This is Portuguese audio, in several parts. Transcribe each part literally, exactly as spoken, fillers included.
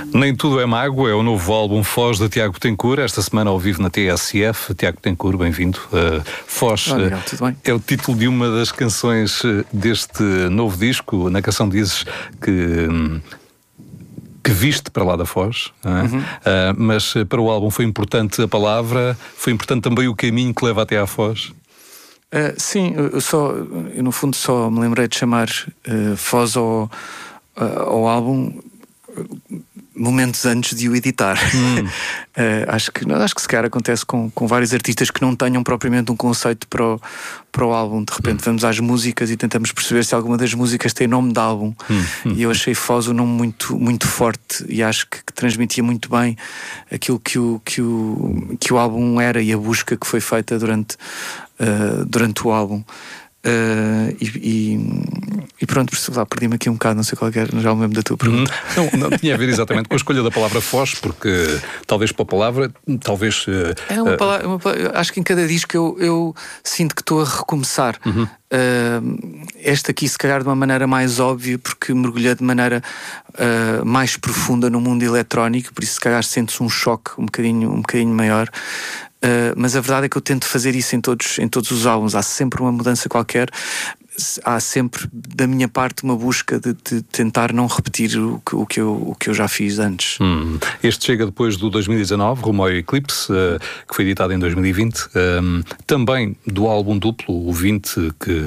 Nem Tudo é Mágoa é o novo álbum Foz de Tiago Betancourt, esta semana ao vivo na T S F. Tiago Betancourt, bem-vindo. Uh, Foz Olá, Miguel, tudo bem? É o título de uma das canções deste novo disco. Na canção dizes que, que viste para lá da Foz, não é? Uhum. Uh, mas para o álbum foi importante a palavra, foi importante também o caminho que leva até à Foz? Uh, sim, eu, só, eu no fundo só me lembrei de chamar uh, Foz ao, uh, ao álbum momentos antes de o editar. Hum. uh, acho, que, acho que se calhar acontece com, com vários artistas que não tenham propriamente um conceito para o, para o álbum. De repente hum. vamos às músicas e tentamos perceber se alguma das músicas tem nome de álbum. Hum. Hum. E eu achei Foz um nome muito, muito forte e acho que, que transmitia muito bem aquilo que o, que, o, que o álbum era e a busca que foi feita durante, uh, durante o álbum. Uh, e, e, e pronto, lá, perdi-me aqui um bocado, não sei qual é, já me lembro da tua pergunta. Hum, não, não tinha a ver exatamente com a escolha da palavra Foz, porque talvez para a palavra, talvez. Uh, é uma palavra, uma palavra, acho que em cada disco eu, eu sinto que estou a recomeçar. Uhum. Uh, este aqui, se calhar, de uma maneira mais óbvia, porque mergulhei de maneira uh, mais profunda no mundo eletrónico, por isso, se calhar, sentes um choque um bocadinho, um bocadinho maior. Uh, mas a verdade é que eu tento fazer isso em todos, em todos os álbuns. Há sempre uma mudança qualquer, há sempre da minha parte uma busca de, de tentar não repetir o que, o, que eu, o que eu já fiz antes. Hum. Este chega depois do dois mil e dezanove, Rumo ao Eclipse, uh, que foi editado em dois mil e vinte, um, também do álbum duplo, o vinte, que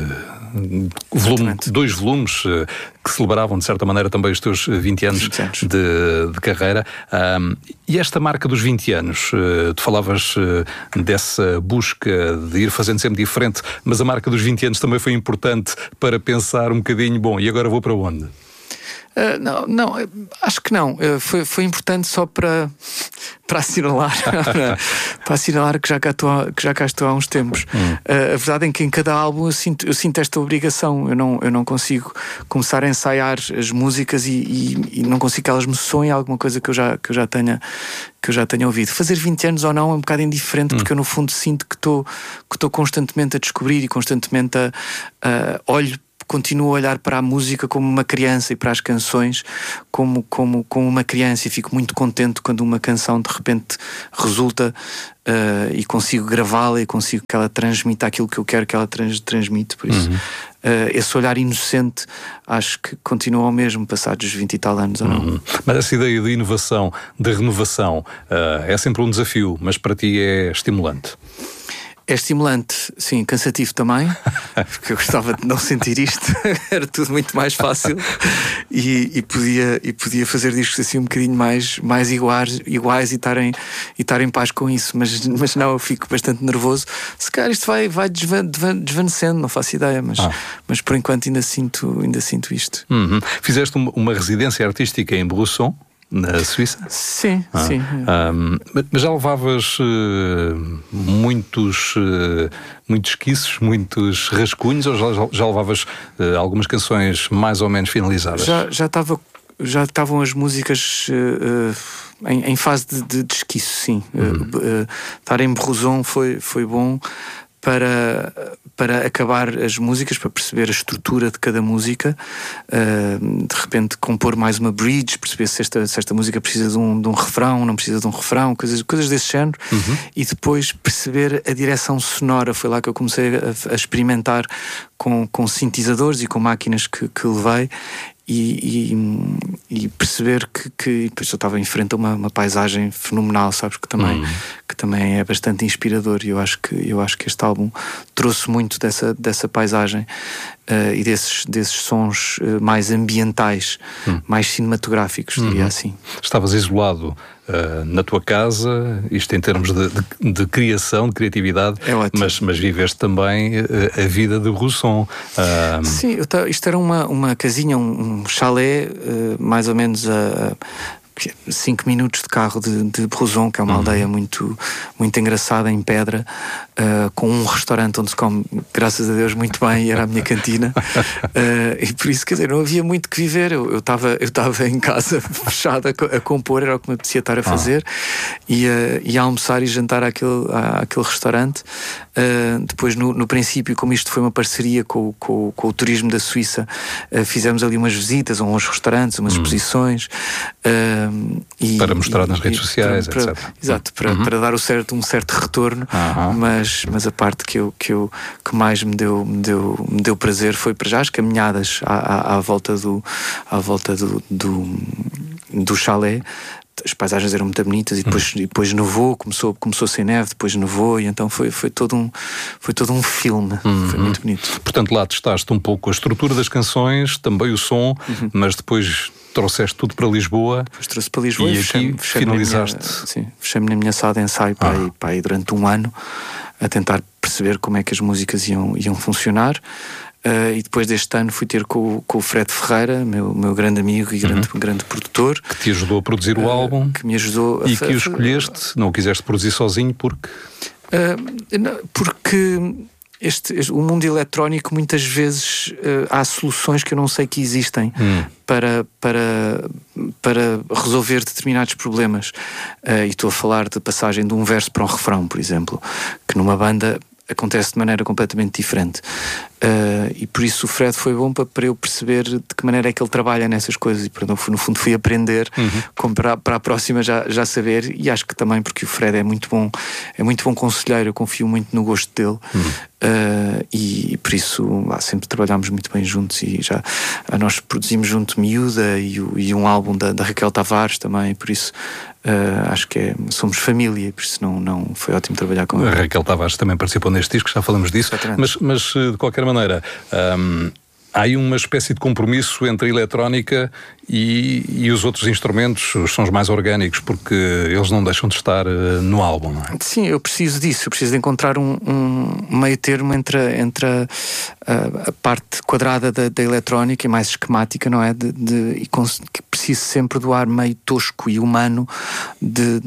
volume, dois volumes uh, que celebravam de certa maneira também os teus vinte anos, vinte anos. De, de carreira. Um, e esta marca dos vinte anos, uh, tu falavas uh, dessa busca de ir fazendo sempre diferente, mas a marca dos vinte anos também foi importante para pensar um bocadinho, bom, e agora vou para onde? Uh, não, não, acho que não. Uh, foi, foi importante só para, para assinalar para, para assinalar que já, cá estou, que já cá estou há uns tempos. Hum. Uh, a verdade é que em cada álbum eu sinto, eu sinto esta obrigação. Eu não, eu não consigo começar a ensaiar as músicas e, e, e não consigo que elas me soem alguma coisa que eu já, que eu já tenha que eu já tenha ouvido. Fazer vinte anos ou não é um bocado indiferente, hum. porque eu no fundo sinto que estou que estou constantemente a descobrir e constantemente a, a olho continuo a olhar para a música como uma criança e para as canções como, como, como uma criança, e fico muito contente quando uma canção de repente resulta uh, e consigo gravá-la e consigo que ela transmita aquilo que eu quero que ela trans, transmite. Por isso, uhum. uh, esse olhar inocente acho que continua o mesmo passados os vinte e tal anos, ou não? Uhum. Mas essa ideia de inovação, de renovação, uh, é sempre um desafio, mas para ti é estimulante? É estimulante, sim, cansativo também, porque eu gostava de não sentir isto, era tudo muito mais fácil e, e, podia, e podia fazer discos assim um bocadinho mais, mais iguais, iguais e estar em, e estar em paz com isso, mas, mas não, eu fico bastante nervoso. Se calhar isto vai, vai desvan, desvanecendo, não faço ideia, mas, ah. mas por enquanto ainda sinto, ainda sinto isto. Uhum. Fizeste uma, uma residência artística em Brusson, na Suíça? Sim, ah, sim. Um, mas já levavas uh, muitos, uh, muitos esquiços, muitos rascunhos, ou já, já levavas uh, algumas canções mais ou menos finalizadas? Já, já, tava, já estavam as músicas uh, uh, em, em fase de, de, de esquiço, sim. Uhum. Uh, uh, estar em Brusson foi, foi bom para, para acabar as músicas, para perceber a estrutura de cada música, uh, de repente compor mais uma bridge, perceber se esta, se esta música precisa de um, de um refrão, não precisa de um refrão, coisas, coisas desse género, uhum. E depois perceber a direção sonora. Foi lá que eu comecei a, a experimentar com, com sintetizadores e com máquinas que, que levei. E, e, e perceber que, que depois eu estava em frente a uma, uma paisagem fenomenal, sabes, que também, uhum. que também é bastante inspirador, e eu acho que, eu acho que este álbum trouxe muito dessa, dessa paisagem uh, e desses, desses sons uh, mais ambientais, uhum. mais cinematográficos, uhum. diria assim. Estavas isolado uh, na tua casa, isto em termos de, de, de criação, de criatividade, é ótimo. mas, mas viveste também uh, a vida de Brusson. Uh... Sim, eu t- isto era uma, uma casinha, um, um chalé, uh, mais ou menos a cinco minutos de carro de, de Brusson, que é uma uhum. aldeia muito, muito engraçada, em pedra, uh, com um restaurante onde se come, graças a Deus, muito bem, e era a minha cantina. Uh, e por isso, quer dizer, não havia muito que viver. Eu estava eu estava em casa fechada a, a compor, era o que me apetecia estar a fazer, ah. e, a, e a almoçar e jantar àquele, à, àquele restaurante. Uh, depois, no, no princípio, como isto foi uma parceria com, com, com o turismo da Suíça, uh, fizemos ali umas visitas a uns restaurantes, umas hum. exposições. Uh, e, para mostrar e, nas redes sociais, para, para, etcétera. Exato, para, uhum. para dar o certo, um certo retorno. Uhum. Mas, mas a parte que, eu, que, eu, que mais me deu, me, deu, me deu prazer foi para já as caminhadas à, à, à volta do, à volta do, do, do chalé. As paisagens eram muito bonitas e depois, hum. e depois nevou, começou, começou a ser neve, depois nevou e então foi, foi, todo, um, foi todo um filme, hum. foi muito bonito. Portanto, lá testaste um pouco a estrutura das canções, também o som, uhum. mas depois trouxeste tudo para Lisboa. Depois trouxe para Lisboa e, e aqui finalizaste. Na minha, sim, fechei-me na minha sala de ensaio ah. para, aí, para aí durante um ano a tentar perceber como é que as músicas iam, iam funcionar. Uh, e depois deste ano fui ter com, com o Fred Ferreira, meu, meu grande amigo e grande, uhum. grande produtor. Que te ajudou a produzir o uh, álbum. Que me ajudou. E a... que o escolheste, não o quiseste produzir sozinho porque... Uh, não, porque este, este, o mundo eletrónico muitas vezes uh, há soluções que eu não sei que existem hum. para, para, para resolver determinados problemas. Uh, e estou a falar de passagem de um verso para um refrão, por exemplo, que numa banda acontece de maneira completamente diferente. Uh, e por isso o Fred foi bom para, para eu perceber de que maneira é que ele trabalha nessas coisas e perdão, no fundo fui aprender uhum. como para, para a próxima já, já saber, e acho que também porque o Fred é muito bom, é muito bom conselheiro, eu confio muito no gosto dele. Uhum. Uh, e, e por isso lá, sempre trabalhámos muito bem juntos e já uh, nós produzimos junto Miúda e, e um álbum da, da Raquel Tavares também, por isso uh, acho que é, somos família e por isso não, não foi ótimo trabalhar com a Raquel Tavares também participou neste disco, já falamos disso, mas, mas de qualquer maneira um, há aí uma espécie de compromisso entre a eletrónica e, e os outros instrumentos, os sons mais orgânicos, porque eles não deixam de estar uh, no álbum, não é? Sim, eu preciso disso, eu preciso de encontrar um, um meio termo entre, a, entre a, a, a parte quadrada da, da eletrónica e mais esquemática, não é? De, de, e cons- que preciso sempre do ar meio tosco e humano de,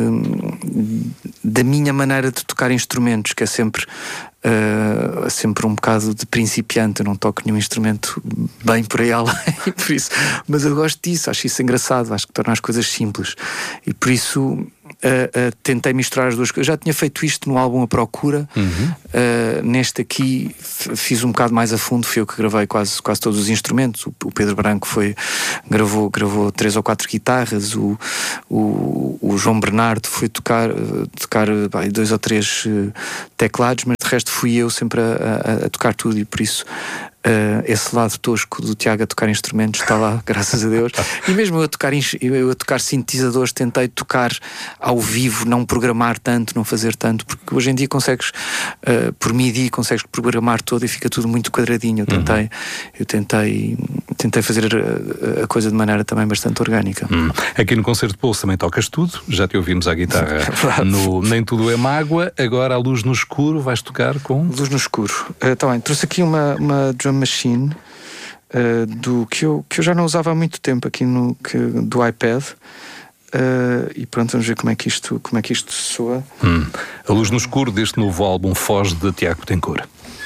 de, da minha maneira de tocar instrumentos, que é sempre Uh, sempre um bocado de principiante. Eu não toco nenhum instrumento bem por aí além, por isso, mas eu gosto disso, acho isso engraçado, acho que torna as coisas simples e por isso Uh, uh, tentei misturar as duas coisas. Eu já tinha feito isto no álbum A Procura. Uhum. Uh, neste aqui f- fiz um bocado mais a fundo. Fui eu que gravei quase, quase todos os instrumentos. O, o Pedro Branco foi, gravou, gravou três ou quatro guitarras. O, o, o João Bernardo foi tocar, uh, tocar uh, dois ou três uh, teclados, mas de resto fui eu sempre a, a, a tocar tudo e por isso Uh, esse lado tosco do Tiago a tocar instrumentos está lá, graças a Deus. E mesmo eu a tocar, eu a tocar sintetizadores, tentei tocar ao vivo, não programar tanto, não fazer tanto, porque hoje em dia consegues, uh, por MIDI, consegues programar todo e fica tudo muito quadradinho. Eu tentei, uhum. eu tentei, tentei fazer a, a coisa de maneira também bastante orgânica. Hum. Aqui no Concerto de Pulso também tocas tudo, já te ouvimos à guitarra no Nem Tudo é Mágoa, agora a Luz no Escuro vais tocar com... Luz no Escuro. Uh, tá bem, trouxe aqui uma, uma drum machine uh, do, que, eu, que eu já não usava há muito tempo aqui no, que, do iPad. Uh, e pronto, vamos ver como é que isto, como é que isto soa. Hum. A Luz no Escuro deste novo álbum Foz de Tiago Tencourt.